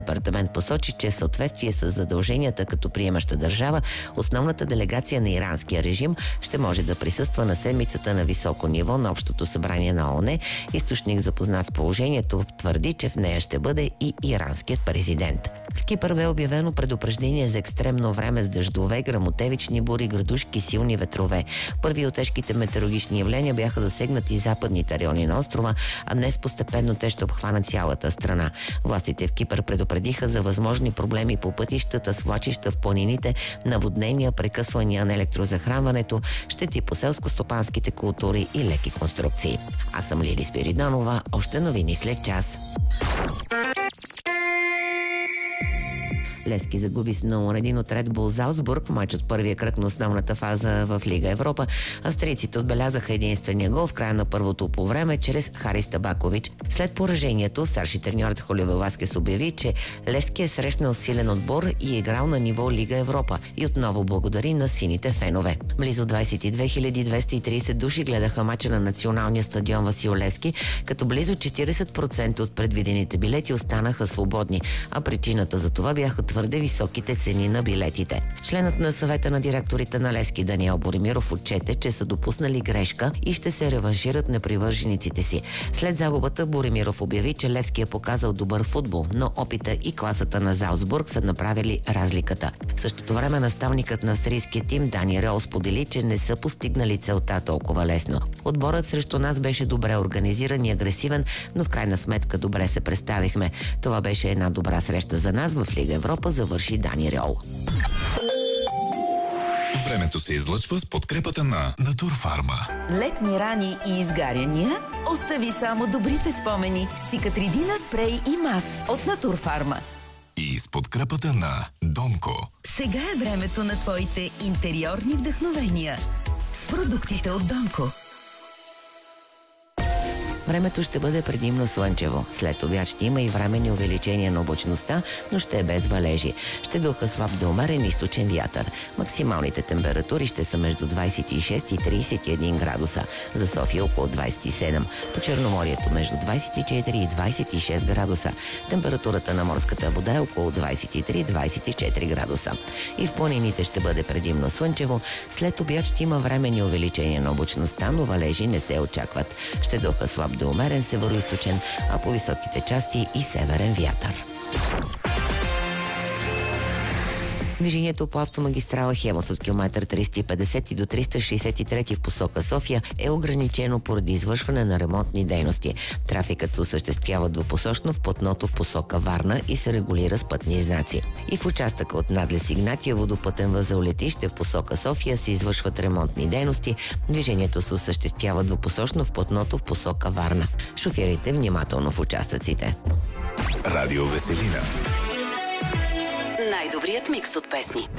Департамент посочи, че в съответствие с задълженията като приемаща държава, основната делегация на иранския режим ще може да присъства на седмицата на високо ниво на Общото събрание на ООН. Източник, запознат с положението, твърди, че в нея ще бъде и иранският президент. В Кипър бе обявено предупреждение за екстремно време с дъждове, гръмотевични бури, градушки, силни ветрове. Първи от тежките метеорологични явления бяха засегнати западните райони на острова, а днес постепенно те ще обхванат цялата страна. Властите в Кипър предупредиха за възможни проблеми по пътищата, свлачища в планините, наводнения, прекъсвания на електрозахранването, щети по селско-стопанските култури и леки конструкции. Аз съм Лили Спиридонова. Още новини след час. Левски загуби с 0-1 от Ред Бул Залцбург, мач от първия кръг на основната фаза в Лига Европа. Австрийците отбелязаха единствения гол в края на първото по време чрез Харис Табакович. След поражението, старши треньорът Холивер Васкес обяви, че Левски е срещнал силен отбор и е играл на ниво Лига Европа и отново благодари на сините фенове. Близо 22 230 души гледаха мача на националния стадион Васил Левски, като близо 40% от предвидените билети останаха свободни, а причината за това бяха твърде високите цени на билетите. Членът на съвета на директорите на Левски Даниел Боримиров отчете, че са допуснали грешка и ще се реваншират на привържениците си. След загубата Боримиров обяви, че Левски е показал добър футбол, но опита и класата на Залцбург са направили разликата. В същото време наставникът на австрийския тим Дани Реол сподели, че не са постигнали целта толкова лесно. Отборът срещу нас беше добре организиран и агресивен, но в крайна сметка добре се представихме. Това беше една добра среща за нас в Лига Европа, завърши Дани Реол. Времето се излъчва с подкрепата на Натурфарма. Летни рани и изгаряния? Остави само добрите спомени с Цикатридина спрей и мас от Натурфарма. И с подкрепата на Донко. Сега е времето на твоите интериорни вдъхновения с продуктите от Донко. Времето ще бъде предимно слънчево. След обяд ще има и временни увеличения на облачността, но ще е без валежи. Ще духа слаб до умерен източен вятър. Максималните температури ще са между 26 и 31 градуса. За София около 27. По Черноморието между 24 и 26 градуса. Температурата на морската вода е около 23-24 градуса. И в планините ще бъде предимно слънчево. След обяд ще има временни увеличения на облачността, но валежи не се очакват. Ще духа слаб до умерен североизточен, а по високите части и северен вятър. Движението по автомагистрала Хемус от километър 350 до 363 в посока София е ограничено поради извършване на ремонтни дейности. Трафикът се осъществява двупосочно в платното в посока Варна и се регулира с пътни знаци. И в участъка от надлез Игнатиево до пътен възел Летище в посока София се извършват ремонтни дейности. Движението се осъществява двупосочно в платното в посока Варна. Шофирайте внимателно в участъците. Радио Веселина. Най-добрият микс от песни.